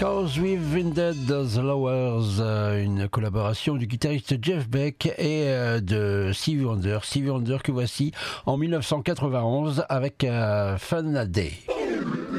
Cause We've Ended the Lowers, une collaboration du guitariste Jeff Beck et de Stevie Wonder. Stevie Wonder que voici en 1991 avec Fun Day.